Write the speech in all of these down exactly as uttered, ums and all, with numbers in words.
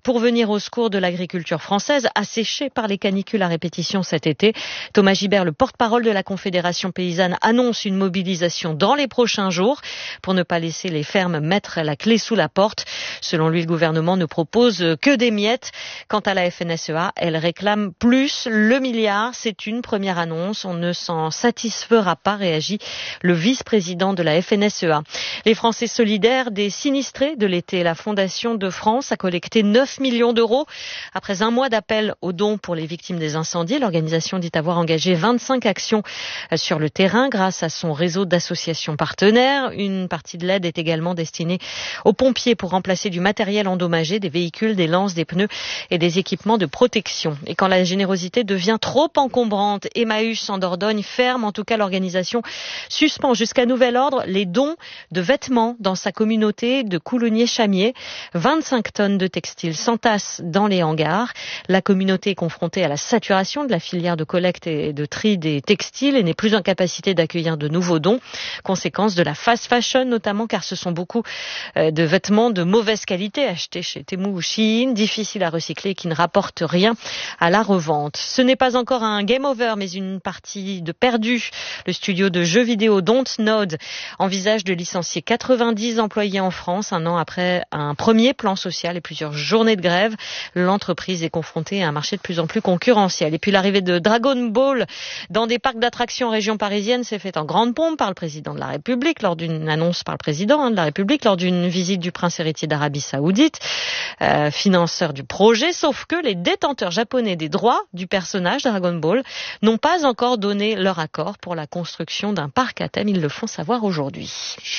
pour venir au secours de l'agriculture française, asséchée par les canicules à répétition cet été. Thomas Gibert, le porte-parole de la Confédération paysanne, annonce une mobilisation dans les prochains jours pour ne pas laisser les fermes mettre la clé sous la porte. Selon lui, le gouvernement ne propose que des miettes. Quant à la F N S E A, elle réclame plus. Le milliard, c'est une première annonce. On ne s'en satisfera pas, réagit le vice-président de la F N S E A. Les Français solidaires des sinistrés de l'été. La Fondation de France a collecté neuf millions d'euros. Après un mois d'appel aux dons pour les victimes des incendies, l'organisation dit avoir engagé vingt-cinq actions sur le terrain grâce à son réseau d'associations partenaires. Une partie de l'aide est également destinée aux pompiers pour remplacer du matériel endommagé, des véhicules, des lances, des pneus et des équipements de protection. Et quand la générosité devient trop encombrante, Emmaüs en Dordogne ferme, en tout cas l'organisation suspend jusqu'à nouvel ordre les dons de vêtements dans sa communauté de Coulonnier-Chamier. vingt-cinq tonnes de textiles s'entassent dans les hangars. La communauté est confrontée à la saturation de la filière de collecte et de tri des textiles et n'est plus en capacité d'accueillir de nouveaux dons. Conséquence de la fast fashion notamment, car ce sont beaucoup de vêtements de mauvaise qualité achetés chez Temu ou Shein, difficiles à recycler et qui ne rapportent rien à la revente. Ce n'est pas encore un game over, mais une partie de perdu. Le studio de jeux vidéo Dontnod envisage de licencier quatre-vingt-dix employés en France un an après un premier plan social et plusieurs journées de grève. L'entreprise est confrontée à un marché de plus en plus concurrentiel. Et puis l'arrivée de Dragon Ball dans des parcs d'attractions en région parisienne s'est faite en grande pompe par le président de la République, lors d'une annonce par le président hein, de la République, lors d'une visite du prince héritier d'Arabie Saoudite, euh, financeur du projet, sauf que les détenteurs japonais des droits du personnage Dragon Ball n'ont pas encore donné leur accord pour la construction d'un parc à thème. Ils le font savoir aujourd'hui.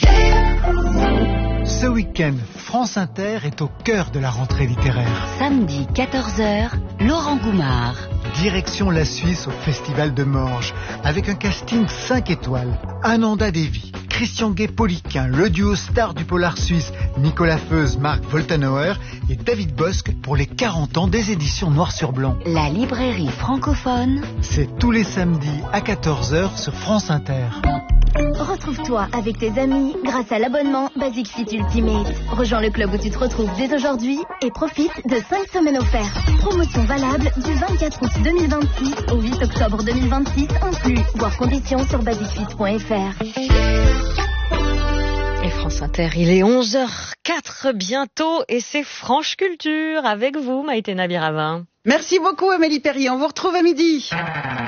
Ce week-end, France Inter est au cœur de la rentrée littéraire. Samedi quatorze heures, Laurent Goumard. Direction la Suisse au Festival de Morges, avec un casting cinq étoiles. Ananda Devi, Christian Gay-Poliquin, le duo star du polar suisse Nicolas Feuze, Marc Woltenauer et David Bosque pour les quarante ans des éditions Noir sur Blanc. La librairie francophone. C'est tous les samedis à quatorze heures sur France Inter. Retrouve-toi avec tes amis grâce à l'abonnement Basic Fit Ultimate. Rejoins le club où tu te retrouves dès aujourd'hui et profite de cinq semaines offertes. Promotion valable du vingt-quatre août deux mille vingt-six au huit octobre deux mille vingt-six inclus. Voir conditions sur basic fit point f r. Et France Inter, il est onze heures quatre bientôt et c'est Franche Culture avec vous, Maïté Nabiravin. Merci beaucoup Amélie Perry, on vous retrouve à midi.